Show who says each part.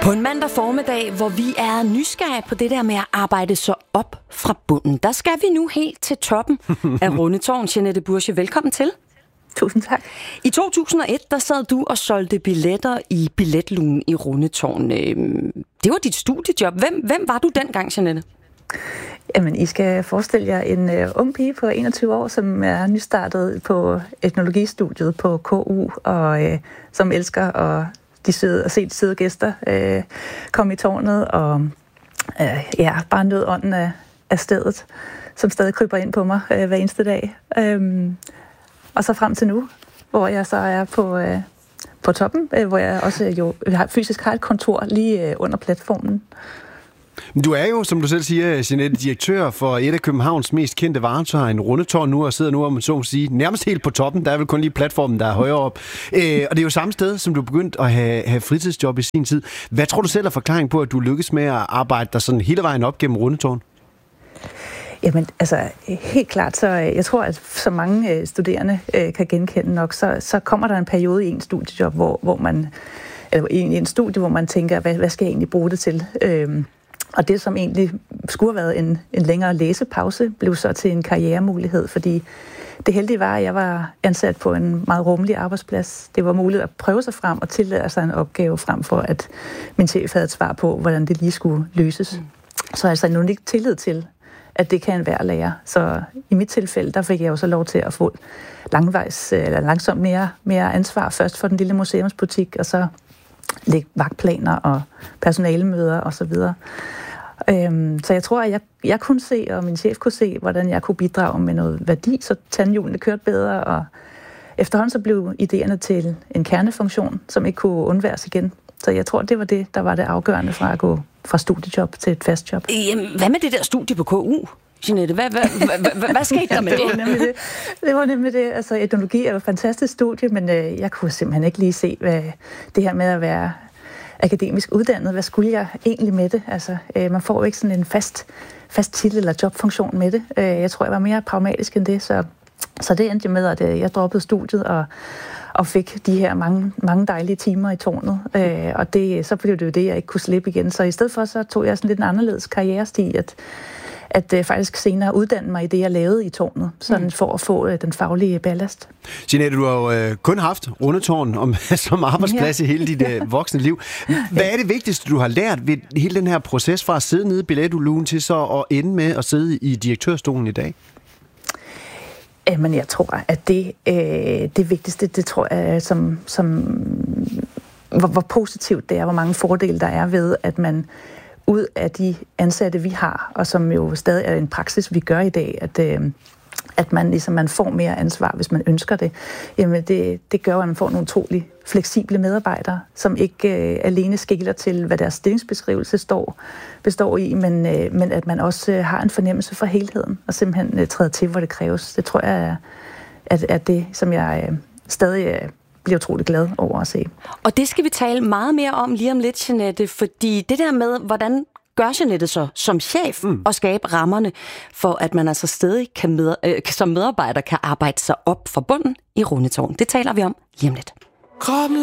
Speaker 1: På en mandag formiddag, hvor vi er nysgerrige på det der med at arbejde så op fra bunden, der skal vi nu helt til toppen af Rundetårn. Jeanette Burche, velkommen til.
Speaker 2: Tusind tak.
Speaker 1: I 2001, der sad du og solgte billetter i billetlugen i Rundetårn. Det var dit studiejob. Hvem var du dengang, Jeanette?
Speaker 2: Jamen, I skal forestille jer en ung pige på 21 år, som er nystartet på etnologistudiet på KU, og som elsker at se de søde gæster komme i tårnet, og bare nød ånden af stedet, som stadig kryber ind på mig hver eneste dag. Og så frem til nu, hvor jeg så er på toppen, hvor jeg også fysisk har et kontor lige under platformen.
Speaker 3: Du er jo, som du selv siger, Jeanette, direktør for et af Københavns mest kendte varetegn, Rundetårn nu, og sidder nu, om man så må sige, nærmest helt på toppen. Der er vel kun lige platformen, der er højere op. Og det er jo samme sted, som du begyndte at have fritidsjob i sin tid. Hvad tror du selv er forklaring på, at du lykkes med at arbejde dig sådan hele vejen op gennem Rundetårn?
Speaker 2: Jamen, altså helt klart, så jeg tror, at så mange studerende kan genkende nok, så kommer der en periode i en studiejob, hvor man, eller i en studie, hvor man tænker, hvad skal jeg egentlig bruge det til? Og det, som egentlig skulle have været en længere læsepause, blev så til en karrieremulighed, fordi det heldige var, at jeg var ansat på en meget rummelig arbejdsplads. Det var muligt at prøve sig frem og tillære sig en opgave frem for, at min chef havde et svar på, hvordan det lige skulle løses. Så altså en unik tillid til, at det kan enhver lære. Så i mit tilfælde, der fik jeg jo så lov til at få langsomt mere ansvar først for den lille museumsbutik, og så lægge vagtplaner og personalemøder osv. Så jeg tror, at jeg kunne se, og min chef kunne se, hvordan jeg kunne bidrage med noget værdi, så tandhjulene kørte bedre, og efterhånden så blev idéerne til en kernefunktion, som ikke kunne undværes igen. Så jeg tror, det var det, der var det afgørende fra at gå fra studiejob til et fast job.
Speaker 1: Jamen, hvad med det der studie på KU? Jeanette, hvad skete der med det?
Speaker 2: Det var nemlig det. Altså, etnologi er jo et fantastisk studie, men jeg kunne simpelthen ikke lige se, hvad det her med at være akademisk uddannet, hvad skulle jeg egentlig med det? Altså, man får jo ikke sådan en fast titel eller jobfunktion med det. Jeg tror, jeg var mere pragmatisk end det, så det endte med, at jeg droppede studiet og fik de her mange dejlige timer i tårnet. Og så blev det jo det, jeg ikke kunne slippe igen. Så i stedet for, så tog jeg sådan lidt en anderledes karrierestil, at faktisk senere uddanne mig i det, jeg lavede i tårnet, sådan for at få den faglige ballast.
Speaker 3: Jeanette, du har jo kun haft Rundetårn som arbejdsplads i hele dit voksne liv. Hvad er det vigtigste, du har lært ved hele den her proces fra at sidde nede i billetlugen til så at ende med at sidde i direktørstolen i dag?
Speaker 2: Men jeg tror, at det vigtigste, det tror jeg, hvor positivt det er, hvor mange fordele der er ved, at man ud af de ansatte, vi har, og som jo stadig er en praksis, vi gør i dag, at man får mere ansvar, hvis man ønsker det. Jamen det gør, at man får nogle utrolig fleksible medarbejdere, som ikke alene skiller til, hvad deres stillingsbeskrivelse består i, men at man også har en fornemmelse for helheden, og simpelthen træder til, hvor det kræves. Det tror jeg er det, som jeg stadig bliver utrolig glad over at se.
Speaker 1: Og det skal vi tale meget mere om lige om lidt, Jeanette, fordi det der med, hvordan gør Jeanette så som chef at skabe rammerne for, at man altså stadig som medarbejder kan arbejde sig op fra bunden i Rundetårn. Det taler vi om lige om lidt.